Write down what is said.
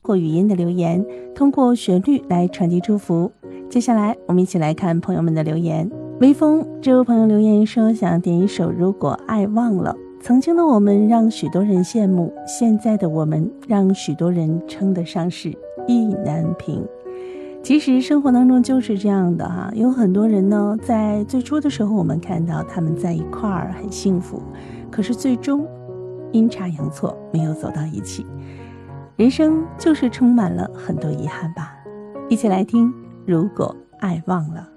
或语音的留言，通过旋律来传递祝福。接下来我们一起来看朋友们的留言。微风这位朋友留言说，想点一首《如果爱忘了》。曾经的我们让许多人羡慕，现在的我们让许多人称得上是意难平。其实生活当中就是这样的哈，有很多人呢，在最初的时候我们看到他们在一块儿很幸福，可是最终阴差阳错没有走到一起。人生就是充满了很多遗憾吧。一起来听《如果爱忘了》。